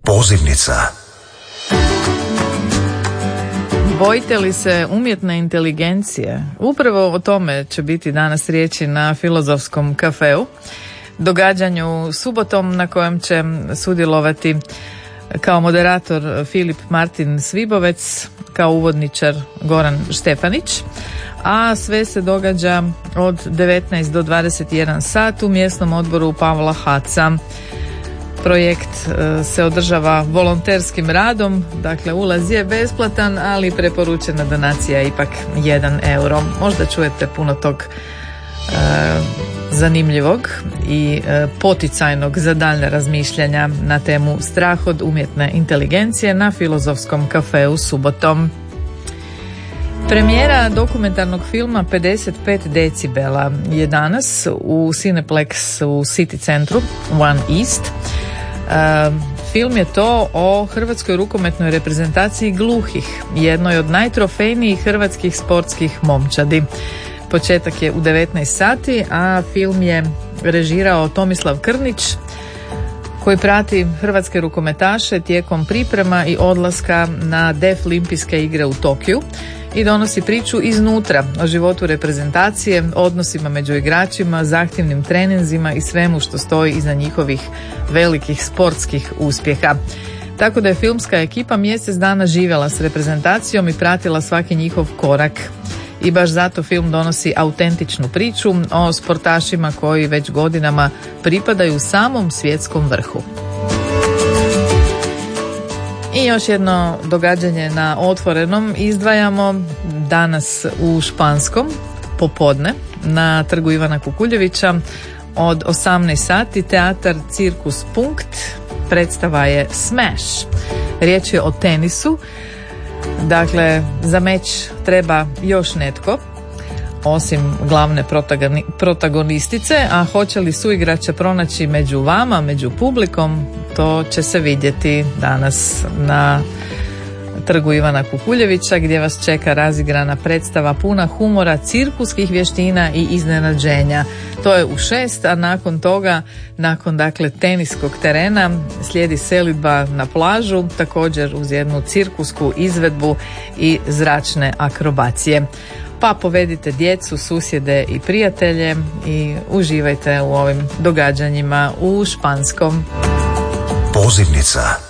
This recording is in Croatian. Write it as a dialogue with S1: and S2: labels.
S1: Pozivnica.
S2: Bojite li se umjetne inteligencije? Upravo o tome će biti danas riječi na Filozofskom kafeu, događanju subotom na kojem će sudjelovati kao moderator Filip Martin Svibovec, kao uvodničar Goran Štefanić, a sve se događa od 19 do 21 sat u mjesnom odboru Pavla Haca. Projekt se održava volonterskim radom, dakle ulaz je besplatan, ali preporučena donacija je ipak 1 euro. Možda čujete puno tog zanimljivog i poticajnog za daljnja razmišljanja na temu strah od umjetne inteligencije na Filozofskom kafeu subotom. Premijera dokumentarnog filma 55 decibela je danas u Cineplex u City centru One East. Film je to o hrvatskoj rukometnoj reprezentaciji gluhih, jednoj od najtrofejnijih hrvatskih sportskih momčadi. Početak je u 19 sati, a film je režirao Tomislav Krnić, koji prati hrvatske rukometaše tijekom priprema i odlaska na Deaflimpijske igre u Tokiju i donosi priču iznutra o životu reprezentacije, odnosima među igračima, zahtjevnim treninzima i svemu što stoji iza njihovih velikih sportskih uspjeha. Tako da je filmska ekipa mjesec dana živjela s reprezentacijom i pratila svaki njihov korak. I baš zato film donosi autentičnu priču o sportašima koji već godinama pripadaju samom svjetskom vrhu. I još jedno događanje na Otvorenom izdvajamo danas u Španskom popodne na trgu Ivana Kukuljevića od 18 sati teatar Cirkus Punkt, predstava je Smash. Riječ je o tenisu. Dakle, za meč treba još netko osim glavne protagonistice, a hoće li suigrača pronaći među vama, među publikom, to će se vidjeti danas na trgu Ivana Kukuljevića, gdje vas čeka razigrana predstava puna humora, cirkuskih vještina i iznenađenja. To je u 6, a nakon toga, nakon dakle teniskog terena, slijedi selidba na plažu, također uz jednu cirkusku izvedbu i zračne akrobacije. Pa povedite djecu, susjede i prijatelje i uživajte u ovim događanjima u Španskom.
S1: Pozivnica.